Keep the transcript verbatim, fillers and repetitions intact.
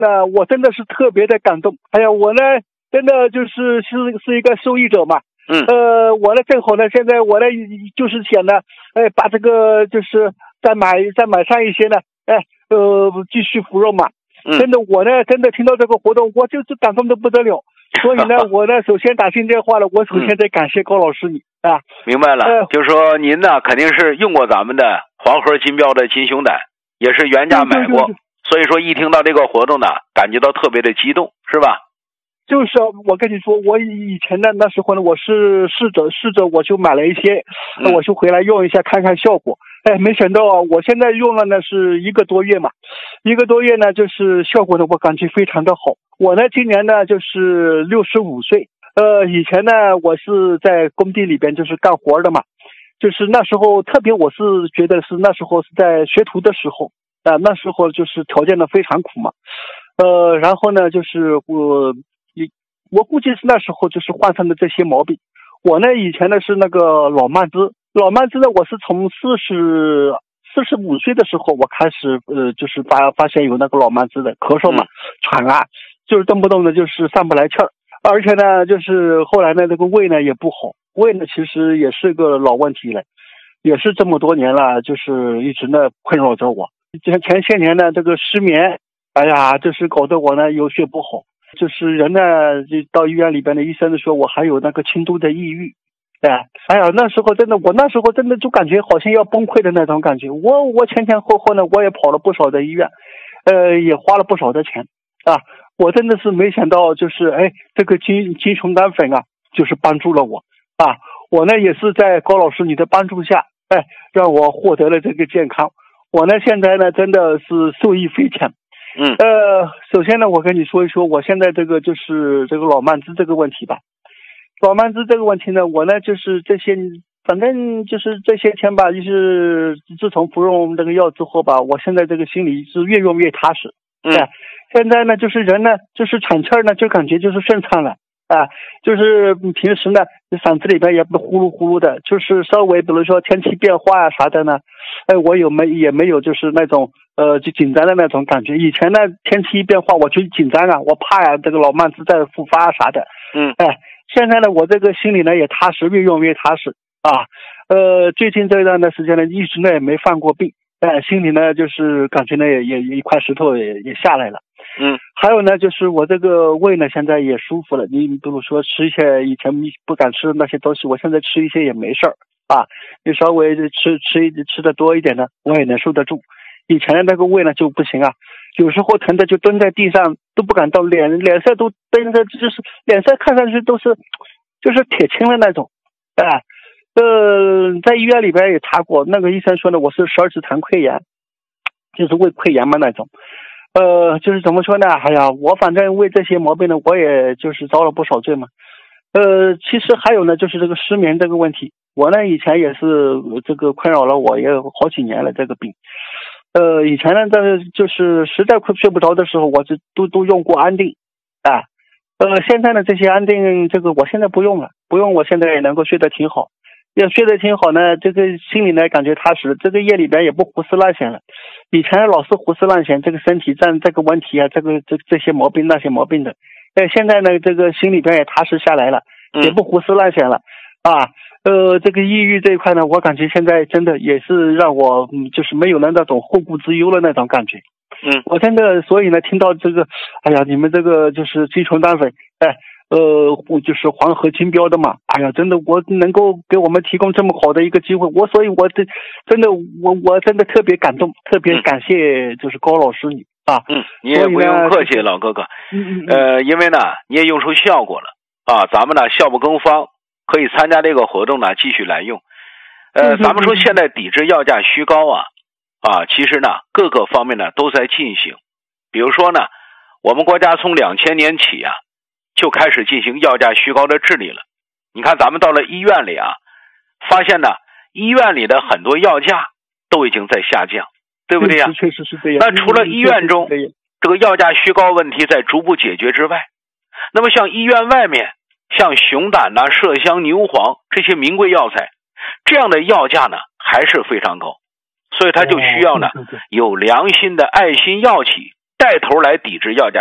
那我真的是特别的感动。哎呀，我呢真的就是是是一个受益者嘛。 嗯， 呃，我呢正好呢，现在我呢就是想呢，哎，把这个就是再买再买上一些呢，哎，呃，继续服用嘛。 嗯， 真的，我呢真的听到这个活动，我就是感动的不得了。所以呢，我呢首先打进电话了，我首先得感谢高老师你啊。 明白了，呃、就是说您呢肯定是用过咱们的黄河金标的金熊胆，也是原价买过， 对对对对， 所以说一听到这个活动呢，感觉到特别的激动，是吧？ 就是我跟你说，我以前呢那时候呢，我是试着试着我就买了一些， 嗯、 我就回来用一下看看效果。哎，没想到啊，我现在用了呢是一个多月嘛，一个多月呢就是效果呢我感觉非常的好。我呢今年呢就是六十五岁，呃，以前呢我是在工地里边就是干活的嘛，就是那时候特别我是觉得是那时候是在学徒的时候啊、呃，那时候就是条件呢非常苦嘛，呃，然后呢就是我。我估计是那时候就是患上的这些毛病。我呢以前呢是那个老慢支，老慢支呢我是从四十四十五岁的时候我开始呃就是发发现有那个老慢支的咳嗽嘛、喘啊，就是动不动的就是上不来气儿，而且呢就是后来呢这个胃呢也不好，胃呢其实也是个老问题了，也是这么多年了，就是一直呢困扰着我。前前些年呢这个失眠，哎呀，就是搞得我呢有些不好。就是人呢，就到医院里边的医生说我还有那个轻度的抑郁，哎，哎呀，那时候真的，我那时候真的就感觉好像要崩溃的那种感觉。我我前前后后呢，我也跑了不少的医院，呃，也花了不少的钱啊。我真的是没想到，就是哎，这个金金熊胆粉啊，就是帮助了我啊。我呢也是在高老师你的帮助下，哎，让我获得了这个健康。我呢现在呢真的是受益匪浅。 嗯， 呃，首先呢，我跟你说一说我现在这个就是这个老慢支这个问题吧。老慢支这个问题呢，我呢就是这些，反正就是这些天吧，就是自从服用这个药之后吧，我现在这个心里是越用越踏实。 嗯， 哎，现在呢，就是人呢，就是喘气儿呢，就感觉就是顺畅了。啊，就是平时呢，嗓子里边也不呼噜呼噜的，就是稍微比如说天气变化啊啥的呢，哎，我有没也没有就是那种呃就紧张的那种感觉。以前呢，天气一变化我就紧张啊，我怕呀、啊、这个老慢支再复发啊啥的。 嗯， 哎，现在呢，我这个心里呢也踏实，越用越踏实啊。呃，最近这段的时间呢，一直呢也没犯过病，哎，心里呢就是感觉呢也也一块石头也也下来了。 嗯， 还有呢，就是我这个胃呢，现在也舒服了。你比如说吃一些以前不敢吃的那些东西，我现在吃一些也没事儿啊。你稍微吃吃吃的多一点呢，我也能受得住。以前的那个胃呢就不行啊，有时候疼的就蹲在地上都不敢动，脸脸色都蹲着，就是脸色看上去都是就是铁青的那种。哎，呃，在医院里边也查过，那个医生说呢，我是十二指肠溃疡，就是胃溃疡嘛那种。呃，就是怎么说呢？哎呀，我反正为这些毛病呢，我也就是遭了不少罪嘛。呃，其实还有呢，就是这个失眠这个问题，我呢以前也是这个困扰了我也有好几年了这个病。呃，以前呢，这就是实在快睡不着的时候，我就都都用过安定，啊，呃，现在呢这些安定这个我现在不用了，不用，我现在也能够睡得挺好。也睡得挺好呢，这个心里呢感觉踏实，这个夜里边也不胡思乱想了。以前老是胡思乱想，这个身体占这个问题啊，这个这这些毛病那些毛病的。哎，现在呢这个心里边也踏实下来了，也不胡思乱想了啊。呃，这个抑郁这一块呢，我感觉现在真的也是让我嗯，就是没有了那种后顾之忧的那种感觉。 嗯， 我真的所以呢，听到这个，哎呀，你们这个就是金熊胆粉，哎。呃，就是黄河金标的嘛，哎呀，真的，我能够给我们提供这么好的一个机会，我所以，我这真的，我我真的特别感动，特别感谢就是高老师你啊， 嗯，你也不用客气，老哥哥， 嗯嗯， 呃，因为呢，你也用出效果了啊，咱们呢效不更方，可以参加这个活动呢，继续来用。呃，咱们说现在抵制药价虚高啊，啊，其实呢各个方面呢都在进行，比如说呢，我们国家从两千年起啊。就开始进行药价虚高的治理了。你看咱们到了医院里啊，发现呢医院里的很多药价都已经在下降，对不对呀？ 确实是这样。 那除了医院中这个药价虚高问题在逐步解决之外，那么像医院外面像熊胆呐、麝香、牛黄这些名贵药材，这样的药价呢还是非常高，所以它就需要呢有良心的爱心药企带头来抵制药价